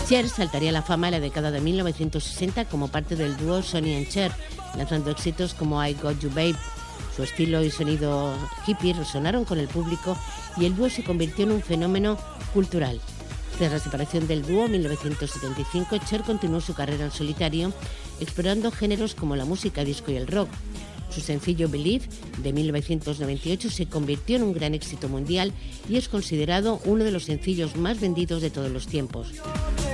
Cher saltaría a la fama en la década de 1960 como parte del dúo Sonny and Cher, lanzando éxitos como I Got You Babe. Su estilo y sonido hippie resonaron con el público y el dúo se convirtió en un fenómeno cultural. Tras la separación del dúo en 1975, Cher continuó su carrera en solitario, explorando géneros como la música disco y el rock. Su sencillo Believe, de 1998, se convirtió en un gran éxito mundial y es considerado uno de los sencillos más vendidos de todos los tiempos.